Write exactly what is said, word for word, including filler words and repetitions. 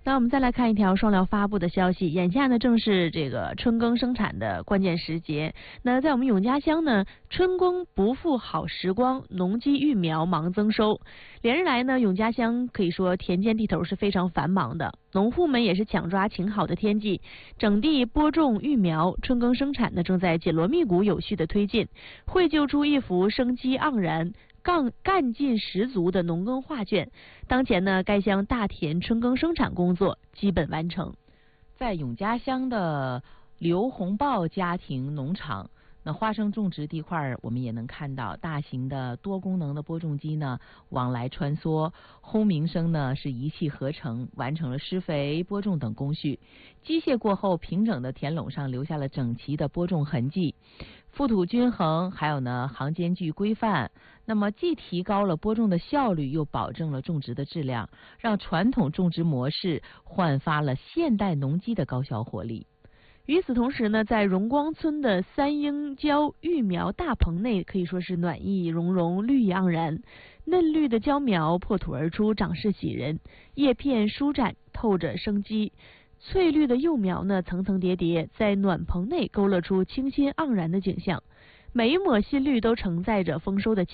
那我们再来看一条双料发布的消息，眼下呢正是这个春耕生产的关键时节。那在我们永嘉乡呢，春耕不负好时光，农机育苗忙增收。连日来呢，永嘉乡可以说田间地头是非常繁忙的，农户们也是抢抓晴好的天气，整地播种育苗，春耕生产呢正在紧锣密鼓有序的推进，绘就出一幅生机盎然、干干劲十足的农耕画卷。当前呢，该乡大田春耕生产工作基本完成。 在永嘉乡的刘洪豹家庭农场，那花生种植地块我们也能看到大型的多功能的播种机呢往来穿梭，轰鸣声呢是一气呵成，完成了施肥、播种等工序。机械过后，平整的田垄上留下了整齐的播种痕迹，覆土均衡，还有呢行间距规范。那么既提高了播种的效率，又保证了种植的质量，让传统种植模式焕发了现代农机的高效活力。 与此同时呢，在荣光村的三英蕉育苗大棚内，可以说是暖意融融，绿意盎然。嫩绿的蕉苗破土而出，长势喜人，叶片舒展，透着生机。翠绿的幼苗呢，层层叠叠，在暖棚内勾勒出清新盎然的景象。每一抹新绿都承载着丰收的